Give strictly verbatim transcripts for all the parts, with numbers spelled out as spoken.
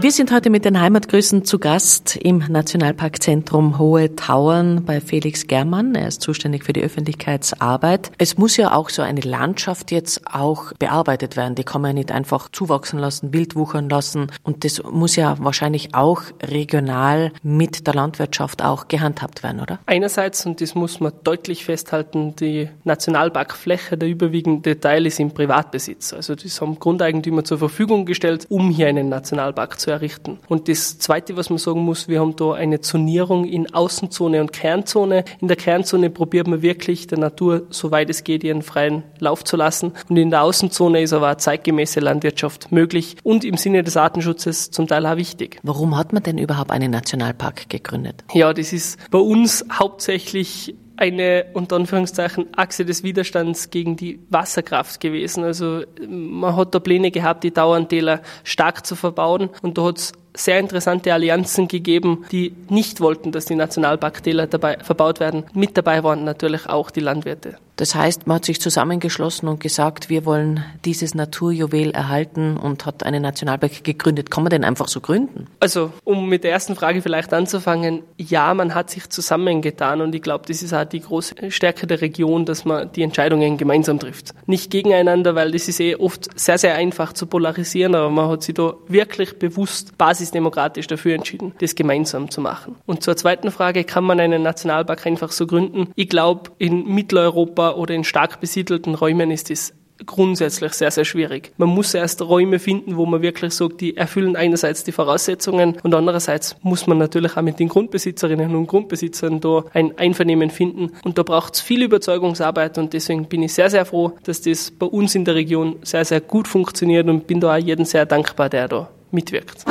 Wir sind heute mit den Heimatgrüßen zu Gast im Nationalparkzentrum Hohe Tauern bei Felix Germann. Er ist zuständig für die Öffentlichkeitsarbeit. Es muss ja auch so eine Landschaft jetzt auch bearbeitet werden. Die kann man ja nicht einfach zuwachsen lassen, wild wuchern lassen. Und das muss ja wahrscheinlich auch regional mit der Landwirtschaft auch gehandhabt werden, oder? Einerseits, und das muss man deutlich festhalten, die Nationalparkfläche, der überwiegende Teil ist im Privatbesitz. Also das haben Grundeigentümer zur Verfügung gestellt, um hier einen Nationalpark zu errichten. Und das Zweite, was man sagen muss, wir haben da eine Zonierung in Außenzone und Kernzone. In der Kernzone probiert man wirklich, der Natur, soweit es geht, ihren freien Lauf zu lassen. Und in der Außenzone ist aber eine zeitgemäße Landwirtschaft möglich und im Sinne des Artenschutzes zum Teil auch wichtig. Warum hat man denn überhaupt einen Nationalpark gegründet? Ja, das ist bei uns hauptsächlich eine, unter Anführungszeichen, Achse des Widerstands gegen die Wasserkraft gewesen. Also man hat da Pläne gehabt, die Tauerntäler stark zu verbauen, und da hat es sehr interessante Allianzen gegeben, die nicht wollten, dass die Nationalparktäler dabei verbaut werden. Mit dabei waren natürlich auch die Landwirte. Das heißt, man hat sich zusammengeschlossen und gesagt, wir wollen dieses Naturjuwel erhalten und hat einen Nationalpark gegründet. Kann man den einfach so gründen? Also, um mit der ersten Frage vielleicht anzufangen, ja, man hat sich zusammengetan, und ich glaube, das ist auch die große Stärke der Region, dass man die Entscheidungen gemeinsam trifft. Nicht gegeneinander, weil das ist eh oft sehr, sehr einfach zu polarisieren, aber man hat sich da wirklich bewusst basisdemokratisch dafür entschieden, das gemeinsam zu machen. Und zur zweiten Frage, kann man einen Nationalpark einfach so gründen? Ich glaube, in Mitteleuropa oder in stark besiedelten Räumen ist das grundsätzlich sehr, sehr schwierig. Man muss erst Räume finden, wo man wirklich sagt, die erfüllen einerseits die Voraussetzungen, und andererseits muss man natürlich auch mit den Grundbesitzerinnen und Grundbesitzern da ein Einvernehmen finden, und da braucht es viel Überzeugungsarbeit, und deswegen bin ich sehr, sehr froh, dass das bei uns in der Region sehr, sehr gut funktioniert, und bin da auch jedem sehr dankbar, der da mitwirkt.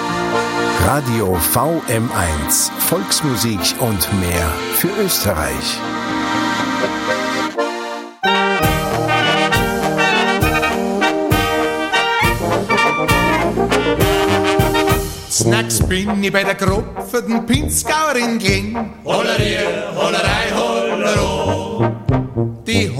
Radio V M eins, Volksmusik und mehr für Österreich. Snacks bin ich bei der Gruppe, den Pinzgauer in Gling. Hollerier, Hollerei, Hollero. Die